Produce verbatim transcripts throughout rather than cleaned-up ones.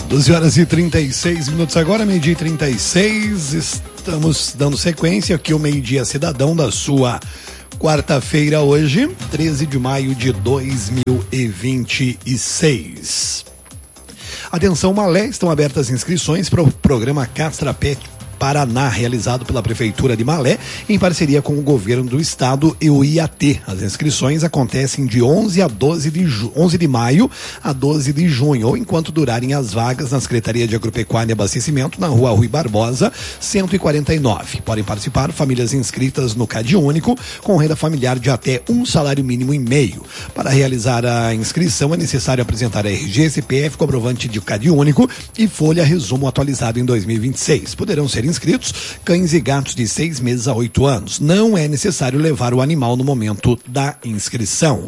doze horas e trinta e seis minutos agora, meio-dia e trinta e seis. Estamos dando sequência aqui o Meio-Dia Cidadão da sua quarta-feira hoje, treze de maio de dois mil e vinte e seis. Atenção, Malé, estão abertas inscrições para o programa Castrapé Paraná, realizado pela Prefeitura de Malé, em parceria com o Governo do Estado e o I A T. As inscrições acontecem de onze a doze de ju- onze de maio a doze de junho, ou enquanto durarem as vagas na Secretaria de Agropecuária e Abastecimento, na Rua Rui Barbosa, cento e quarenta e nove. Podem participar famílias inscritas no CadÚnico, com renda familiar de até um salário mínimo e meio. Para realizar a inscrição, é necessário apresentar R G, C P F, comprovante de CadÚnico e folha resumo atualizado em dois mil e vinte e seis. Poderão ser inscritos cães e gatos de seis meses a oito anos. Não é necessário levar o animal no momento da inscrição.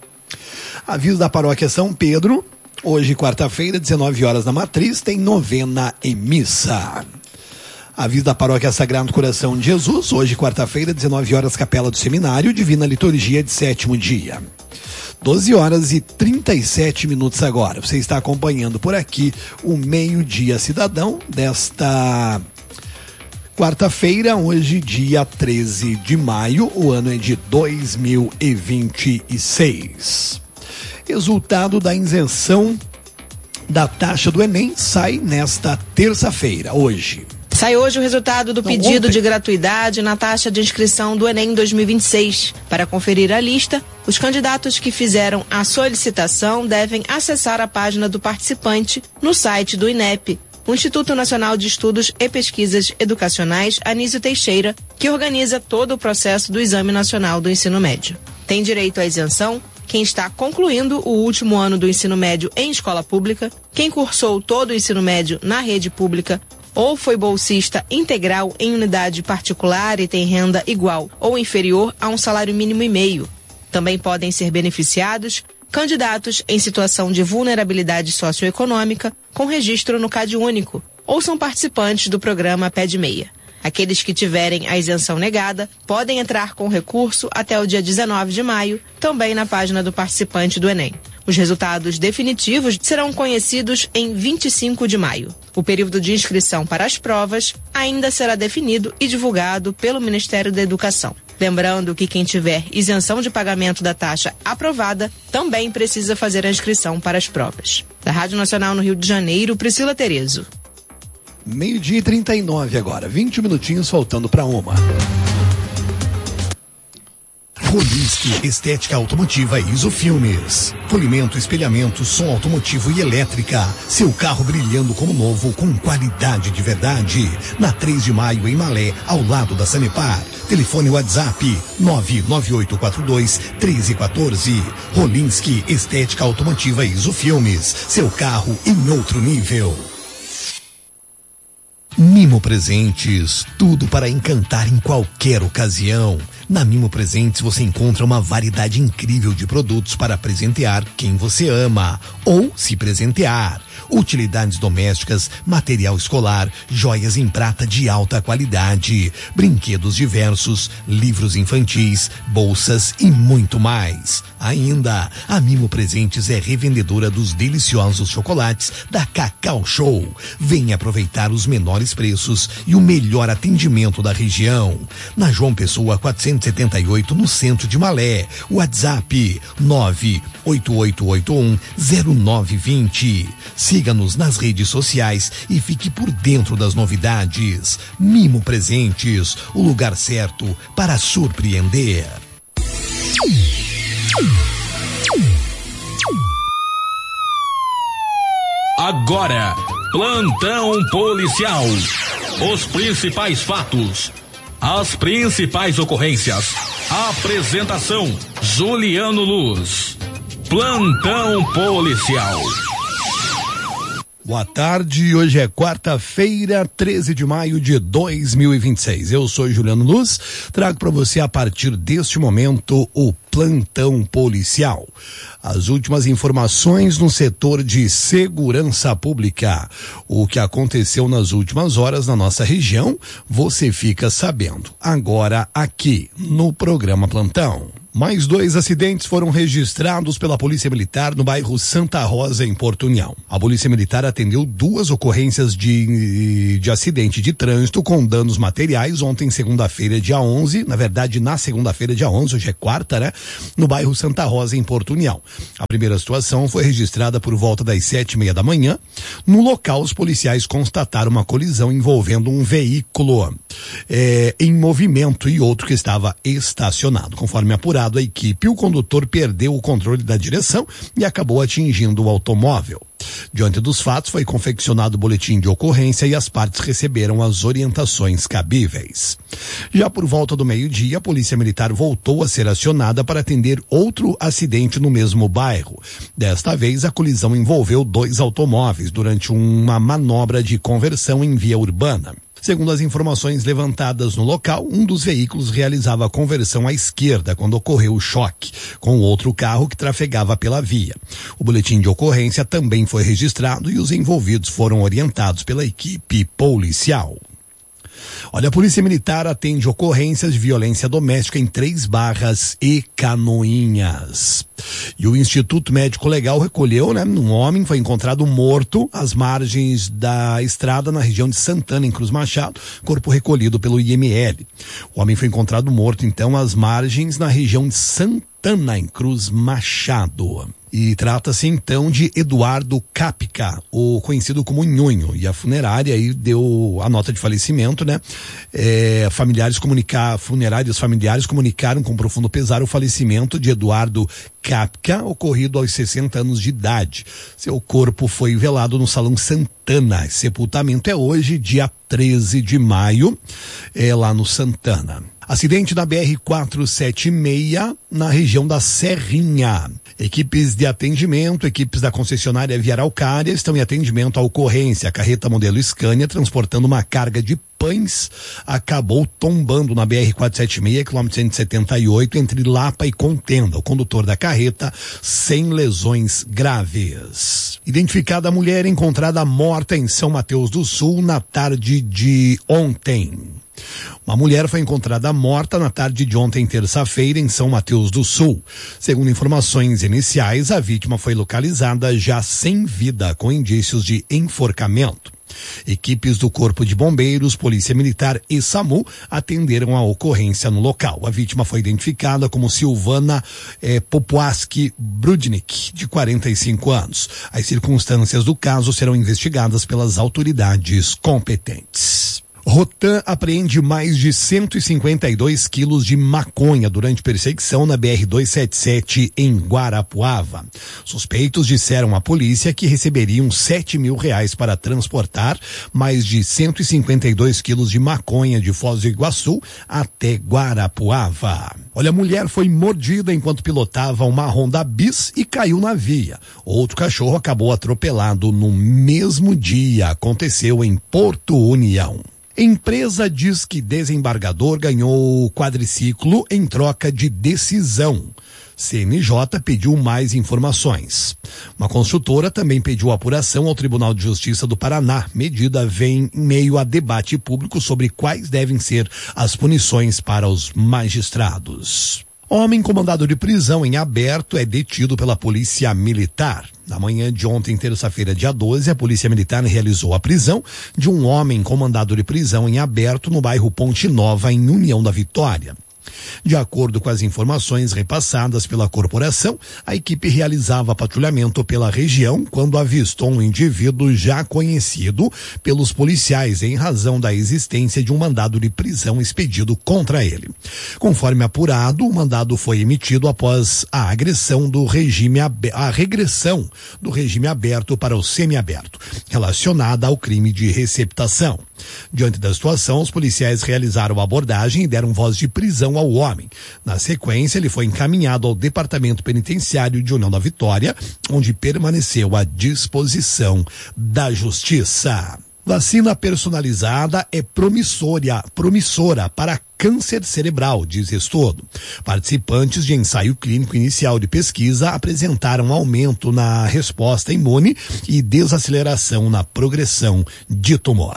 Aviso da Paróquia São Pedro, hoje quarta-feira, dezenove horas na Matriz, tem novena e missa. Aviso da Paróquia Sagrado Coração de Jesus, hoje quarta-feira, dezenove horas, Capela do Seminário, Divina Liturgia de sétimo dia. doze horas e trinta e sete minutos agora. Você está acompanhando por aqui o Meio-Dia Cidadão desta quarta-feira, hoje dia treze de maio, o ano é de dois mil e vinte e seis. Resultado da isenção da taxa do Enem sai nesta terça-feira, hoje. Sai hoje o resultado do então, pedido ontem... de gratuidade na taxa de inscrição do Enem dois mil e vinte e seis. Para conferir a lista, os candidatos que fizeram a solicitação devem acessar a página do participante no site do INEP, o Instituto Nacional de Estudos e Pesquisas Educacionais Anísio Teixeira, que organiza todo o processo do Exame Nacional do Ensino Médio. Tem direito à isenção quem está concluindo o último ano do ensino médio em escola pública, quem cursou todo o ensino médio na rede pública ou foi bolsista integral em unidade particular e tem renda igual ou inferior a um salário mínimo e meio. Também podem ser beneficiados candidatos em situação de vulnerabilidade socioeconômica com registro no CadÚnico ou são participantes do programa Pé de Meia. Aqueles que tiverem a isenção negada podem entrar com recurso até o dia dezenove de maio, também na página do participante do Enem. Os resultados definitivos serão conhecidos em vinte e cinco de maio. O período de inscrição para as provas ainda será definido e divulgado pelo Ministério da Educação. Lembrando que quem tiver isenção de pagamento da taxa aprovada também precisa fazer a inscrição para as provas. Da Rádio Nacional no Rio de Janeiro, Priscila Terezo. Meio-dia e trinta e nove agora, vinte minutinhos faltando para uma. Rolinski Estética Automotiva e Isofilmes. Polimento, espelhamento, som automotivo e elétrica. Seu carro brilhando como novo com qualidade de verdade. Na três de maio em Malé, ao lado da Sanepar. Telefone WhatsApp nove nove oito quatro dois um três um quatro. Rolinski Estética Automotiva e Isofilmes. Seu carro em outro nível. Mimo Presentes, tudo para encantar em qualquer ocasião. Na Mimo Presentes você encontra uma variedade incrível de produtos para presentear quem você ama ou se presentear. Utilidades domésticas, material escolar, joias em prata de alta qualidade, brinquedos diversos, livros infantis, bolsas e muito mais. Ainda, a Mimo Presentes é revendedora dos deliciosos chocolates da Cacau Show. Venha aproveitar os menores preços e o melhor atendimento da região. Na João Pessoa quatrocentos e setenta e oito, no centro de Malé. WhatsApp nove oito oito oito um zero nove dois zero. Siga-nos nas redes sociais e fique por dentro das novidades. Mimo Presentes, o lugar certo para surpreender. Agora, plantão policial. Os principais fatos, as principais ocorrências. Apresentação: Juliano Luz. Plantão policial. Boa tarde, hoje é quarta-feira, treze de maio de dois mil e vinte e seis. Eu sou Juliano Luz, trago para você a partir deste momento o Plantão Policial. As últimas informações no setor de segurança pública. O que aconteceu nas últimas horas na nossa região, você fica sabendo agora aqui no programa Plantão. Mais dois acidentes foram registrados pela Polícia Militar no bairro Santa Rosa, em Porto União. A Polícia Militar atendeu duas ocorrências de, de acidente de trânsito com danos materiais ontem, segunda-feira, dia onze, na verdade, na segunda-feira, dia onze, hoje é quarta, né? No bairro Santa Rosa, em Porto União. A primeira situação foi registrada por volta das sete e meia da manhã. No local, os policiais constataram uma colisão envolvendo um veículo é, em movimento e outro que estava estacionado. Conforme apurado a equipe, o condutor perdeu o controle da direção e acabou atingindo o automóvel. Diante dos fatos, foi confeccionado o boletim de ocorrência e as partes receberam as orientações cabíveis. Já por volta do meio-dia, a Polícia Militar voltou a ser acionada para atender outro acidente no mesmo bairro. Desta vez, a colisão envolveu dois automóveis durante uma manobra de conversão em via urbana. Segundo as informações levantadas no local, um dos veículos realizava a conversão à esquerda quando ocorreu o choque, com outro carro que trafegava pela via. O boletim de ocorrência também foi registrado e os envolvidos foram orientados pela equipe policial. Olha, a Polícia Militar atende ocorrências de violência doméstica em Três Barras e Canoinhas. E o Instituto Médico Legal recolheu, né? Um homem foi encontrado morto às margens da estrada na região de Santana, em Cruz Machado, corpo recolhido pelo I M L. O homem foi encontrado morto, então, às margens na região de Santana, em Cruz Machado. E trata-se então de Eduardo Capca, o conhecido como Nhonho, e a funerária aí deu a nota de falecimento, né? É, familiares comunicar, funerários familiares comunicaram com profundo pesar o falecimento de Eduardo Capca, ocorrido aos sessenta anos de idade. Seu corpo foi velado no Salão Santana. Sepultamento é hoje, dia treze de maio, é lá no Santana. Acidente na B R quatrocentos e setenta e seis, na região da Serrinha. Equipes de atendimento, equipes da concessionária Via Araucária estão em atendimento à ocorrência. A carreta modelo Scania, transportando uma carga de pães, acabou tombando na B R quatrocentos e setenta e seis, quilômetro cento e setenta e oito, entre Lapa e Contenda. O condutor da carreta, sem lesões graves. Identificada a mulher encontrada morta em São Mateus do Sul na tarde de ontem. Uma mulher foi encontrada morta na tarde de ontem, terça-feira, em São Mateus do Sul. Segundo informações iniciais, a vítima foi localizada já sem vida, com indícios de enforcamento. Equipes do Corpo de Bombeiros, Polícia Militar e SAMU atenderam a ocorrência no local. A vítima foi identificada como Silvana eh, Popuaski Brudnik, de quarenta e cinco anos. As circunstâncias do caso serão investigadas pelas autoridades competentes. Rotan apreende mais de cento e cinquenta e dois quilos de maconha durante perseguição na B R duzentos e setenta e sete em Guarapuava. Suspeitos disseram à polícia que receberiam sete mil reais para transportar mais de cento e cinquenta e dois quilos de maconha de Foz do Iguaçu até Guarapuava. Olha, a mulher foi mordida enquanto pilotava uma Honda Bis e caiu na via. Outro cachorro acabou atropelado no mesmo dia. Aconteceu em Porto União. Empresa diz que desembargador ganhou quadriciclo em troca de decisão. C N J pediu mais informações. Uma construtora também pediu apuração ao Tribunal de Justiça do Paraná. Medida vem em meio a debate público sobre quais devem ser as punições para os magistrados. Homem com mandado de prisão em aberto é detido pela Polícia Militar. Na manhã de ontem, terça-feira, dia doze, a Polícia Militar realizou a prisão de um homem com mandado de prisão em aberto no bairro Ponte Nova, em União da Vitória. De acordo com as informações repassadas pela corporação, a equipe realizava patrulhamento pela região quando avistou um indivíduo já conhecido pelos policiais em razão da existência de um mandado de prisão expedido contra ele. Conforme apurado, o mandado foi emitido após a agressão do regime a regressão do regime aberto para o semiaberto, relacionada ao crime de receptação. Diante da situação, os policiais realizaram a abordagem e deram voz de prisão ao homem. Na sequência, ele foi encaminhado ao Departamento Penitenciário de União da Vitória, onde permaneceu à disposição da Justiça. Vacina personalizada é promissora, promissora para câncer cerebral, diz estudo. Participantes de ensaio clínico inicial de pesquisa apresentaram aumento na resposta imune e desaceleração na progressão de tumor.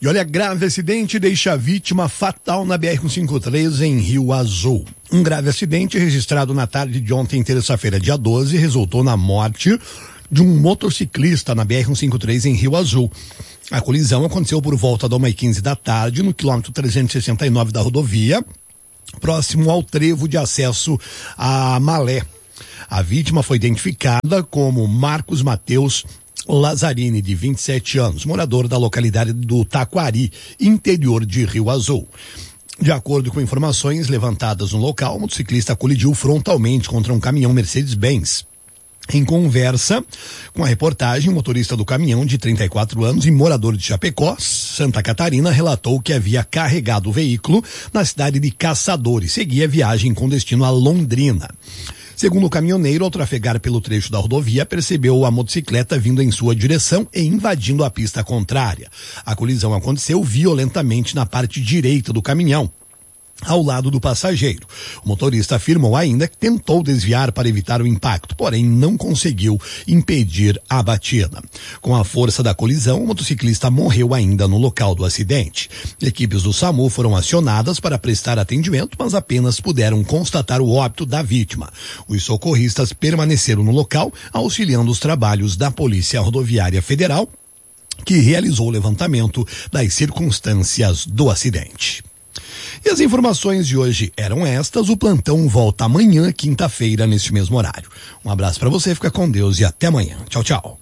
E olha, grave acidente deixa a vítima fatal na B R cento e cinquenta e três em Rio Azul. Um grave acidente registrado na tarde de ontem, terça-feira, dia doze, resultou na morte de um motociclista na B R cento e cinquenta e três em Rio Azul. A colisão aconteceu por volta da uma e quinze da tarde, no quilômetro trezentos e sessenta e nove da rodovia, próximo ao trevo de acesso a Malé. A vítima foi identificada como Marcos Mateus Lazzarini, de vinte e sete anos, morador da localidade do Taquari, interior de Rio Azul. De acordo com informações levantadas no local, o motociclista colidiu frontalmente contra um caminhão Mercedes-Benz. Em conversa com a reportagem, o motorista do caminhão, de trinta e quatro anos e morador de Chapecó, Santa Catarina, relatou que havia carregado o veículo na cidade de Caçador e seguia a viagem com destino a Londrina. Segundo o caminhoneiro, ao trafegar pelo trecho da rodovia, percebeu a motocicleta vindo em sua direção e invadindo a pista contrária. A colisão aconteceu violentamente na parte direita do caminhão, ao lado do passageiro. O motorista afirmou ainda que tentou desviar para evitar o impacto, porém não conseguiu impedir a batida. Com a força da colisão, o motociclista morreu ainda no local do acidente. Equipes do SAMU foram acionadas para prestar atendimento, mas apenas puderam constatar o óbito da vítima. Os socorristas permaneceram no local, auxiliando os trabalhos da Polícia Rodoviária Federal, que realizou o levantamento das circunstâncias do acidente. E as informações de hoje eram estas. O plantão volta amanhã, quinta-feira, neste mesmo horário. Um abraço para você, fica com Deus e até amanhã. Tchau, tchau.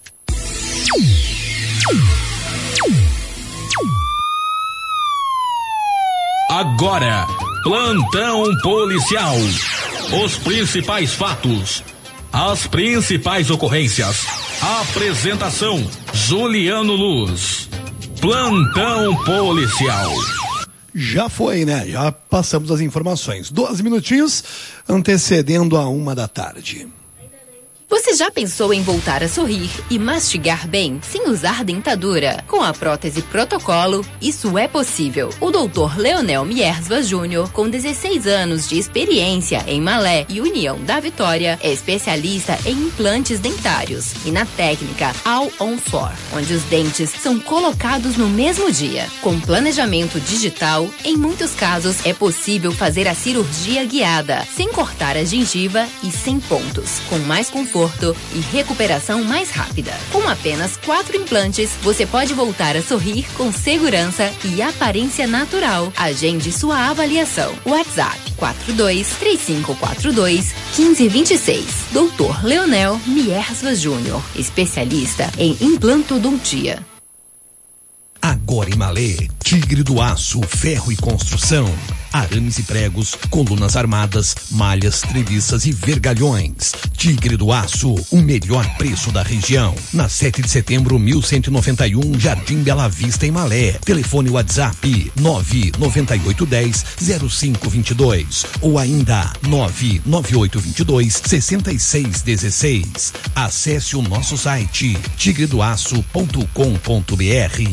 Agora, plantão policial. Os principais fatos, as principais ocorrências. Apresentação: Juliano Luz. Plantão policial. Já foi, né? Já passamos as informações. Doze minutinhos antecedendo a uma da tarde. Você já pensou em voltar a sorrir e mastigar bem, sem usar dentadura? Com a prótese Protocolo, isso é possível. O doutor Leonel Miersva Júnior, com dezesseis anos de experiência em Malé e União da Vitória, é especialista em implantes dentários e na técnica All on Four, onde os dentes são colocados no mesmo dia. Com planejamento digital, em muitos casos é possível fazer a cirurgia guiada, sem cortar a gengiva e sem pontos, com mais conforto e recuperação mais rápida. Com apenas quatro implantes, você pode voltar a sorrir com segurança e aparência natural. Agende sua avaliação. WhatsApp quatro dois três cinco quatro dois um cinco dois seis. doutor Leonel Miersva Júnior, especialista em implantodontia. Agora em Malé, Tigre do Aço, Ferro e Construção. Arames e pregos, colunas armadas, malhas, treviças e vergalhões. Tigre do Aço, o melhor preço da região. Na sete de setembro, mil cento e noventa e um, Jardim Bela Vista, em Malé. Telefone WhatsApp nove nove oito um zero zero cinco dois dois ou ainda nove nove oito dois dois seis seis um seis. Acesse o nosso site tigre do aço ponto com ponto b r.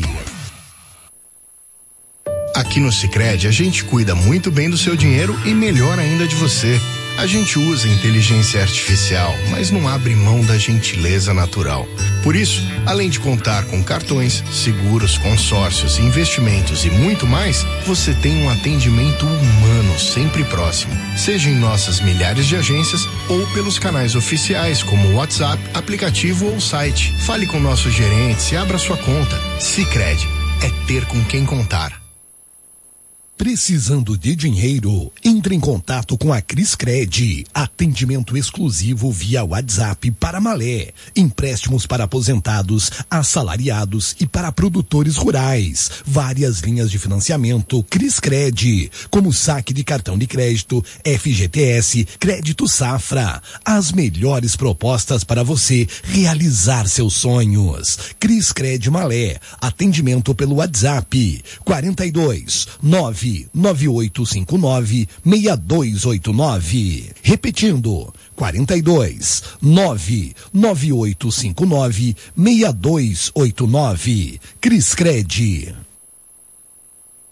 Aqui no Sicredi a gente cuida muito bem do seu dinheiro e melhor ainda de você. A gente usa inteligência artificial, mas não abre mão da gentileza natural. Por isso, além de contar com cartões, seguros, consórcios, investimentos e muito mais, você tem um atendimento humano sempre próximo. Seja em nossas milhares de agências ou pelos canais oficiais como WhatsApp, aplicativo ou site. Fale com nossos gerentes e abra sua conta. Sicredi é ter com quem contar. Precisando de dinheiro? Entre em contato com a Criscred. Atendimento exclusivo via WhatsApp para Malé. Empréstimos para aposentados, assalariados e para produtores rurais. Várias linhas de financiamento Criscred, como saque de cartão de crédito, F G T S, crédito safra. As melhores propostas para você realizar seus sonhos. Criscred Malé. Atendimento pelo WhatsApp quarenta e dois, nove nove oito cinco nove, seis dois oito nove. Repetindo, quarenta e dois, nove nove oito cinco nove, seis dois oito nove. Criscred.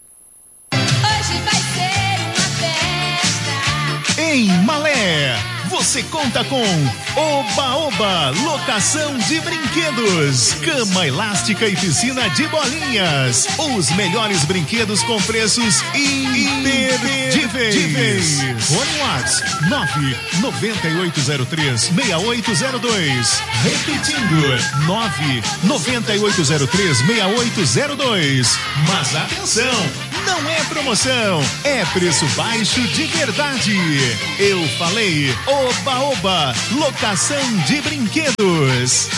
Hoje vai ser uma festa em Malé. você conta com Oba Oba, locação de brinquedos, cama elástica e piscina de bolinhas. Os melhores brinquedos com preços imperdíveis. Fone WhatsApp nove nove oito zero três seis oito zero dois. Repetindo, nove nove oito zero três seis oito zero dois. Mas atenção, não é promoção, é preço baixo de verdade. Eu falei Oba Oba, locação de brinquedos.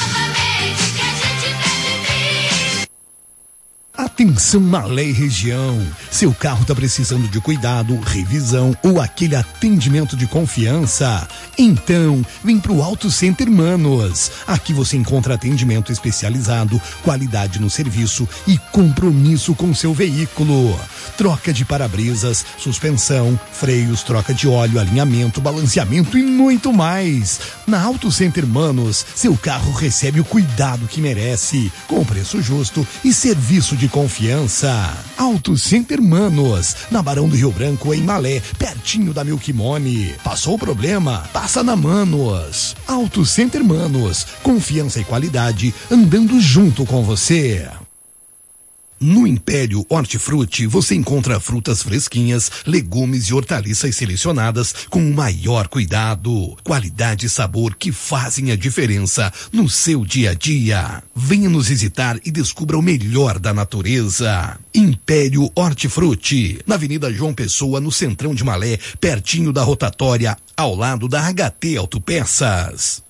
Atenção Malé e região, seu carro está precisando de cuidado, revisão ou aquele atendimento de confiança? Então, vem pro Auto Center Manos. Aqui você encontra atendimento especializado, qualidade no serviço e compromisso com seu veículo. Troca de para-brisas, suspensão, freios, troca de óleo, alinhamento, balanceamento e muito mais. Na Auto Center Manos, seu carro recebe o cuidado que merece, com preço justo e serviço de confiança. Auto Center Manos, na Barão do Rio Branco, em Malé, pertinho da Milk Money. Passou o problema? Passa na Manos. Auto Center Manos, confiança e qualidade andando junto com você. No Império Hortifruti você encontra frutas fresquinhas, legumes e hortaliças selecionadas com o maior cuidado, qualidade e sabor que fazem a diferença no seu dia a dia. Venha nos visitar e descubra o melhor da natureza. Império Hortifruti, na Avenida João Pessoa, no centrão de Malé, pertinho da rotatória, ao lado da H T Autopeças.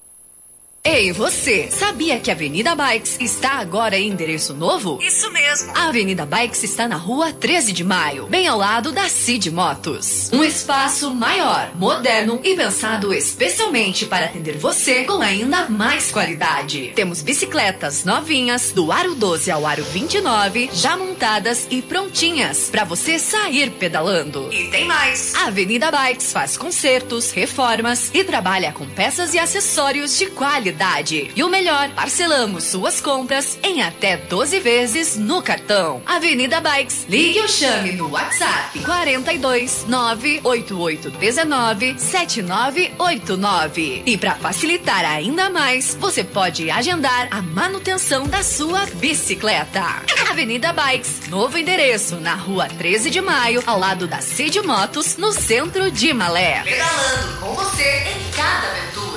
Ei, você, sabia que a Avenida Bikes está agora em endereço novo? Isso mesmo. A Avenida Bikes está na rua treze de maio, bem ao lado da Cid Motos. Um espaço maior, moderno e pensado especialmente para atender você com ainda mais qualidade. Temos bicicletas novinhas, do aro doze ao aro vinte e nove, já montadas e prontinhas para você sair pedalando. E tem mais. A Avenida Bikes faz consertos, reformas e trabalha com peças e acessórios de qualidade. E o melhor, parcelamos suas compras em até doze vezes no cartão. Avenida Bikes, ligue ou chame no WhatsApp quarenta e dois, nove oito oito um nove, sete nove oito nove. E para facilitar ainda mais, você pode agendar a manutenção da sua bicicleta. Avenida Bikes, novo endereço na rua treze de maio, ao lado da Cid Motos, no centro de Malé. Pedalando com você em cada aventura.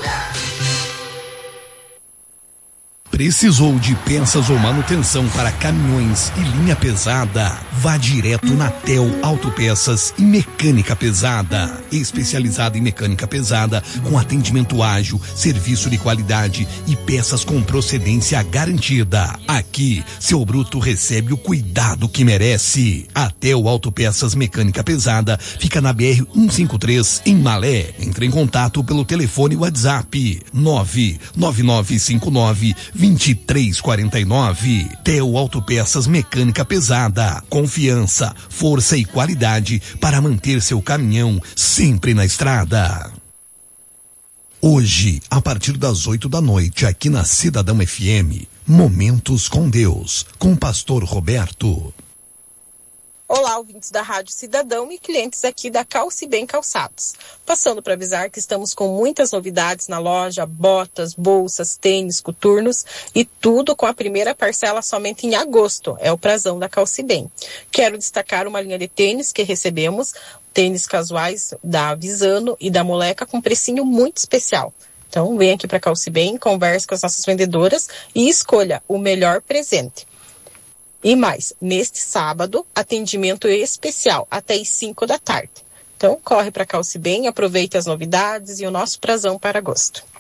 Precisou de peças ou manutenção para caminhões e linha pesada? Vá direto na Tel Autopeças e Mecânica Pesada. Especializada em mecânica pesada, com atendimento ágil, serviço de qualidade e peças com procedência garantida. Aqui, seu bruto recebe o cuidado que merece. A Tel Autopeças Mecânica Pesada fica na B R cento e cinquenta e três, em Malé. Entre em contato pelo telefone WhatsApp nove nove nove cinco nove, vinte e três quarenta e nove. Tel Autopeças Mecânica Pesada. Confiança, força e qualidade para manter seu caminhão sempre na estrada. Hoje, a partir das oito da noite, aqui na Cidadão F M, Momentos com Deus, com o pastor Roberto. Olá, ouvintes da Rádio Cidadão e clientes aqui da Calce Bem Calçados. Passando para avisar que estamos com muitas novidades na loja, botas, bolsas, tênis, coturnos e tudo com a primeira parcela somente em agosto. É o prazão da Calce Bem. Quero destacar uma linha de tênis que recebemos, tênis casuais da Visano e da Moleca com precinho muito especial. Então, vem aqui para a Calce Bem, converse com as nossas vendedoras e escolha o melhor presente. E mais, neste sábado, atendimento especial até às cinco da tarde. Então, corre para a Calce Bem, aproveite as novidades e o nosso prazão para agosto.